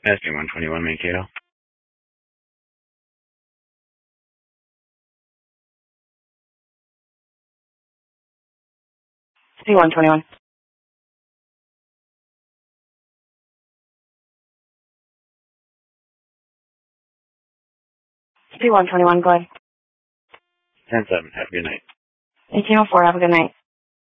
SB-121 Mankato. SB-121. SB-121, go ahead. 10-7, have a good night. 1804, have a good night.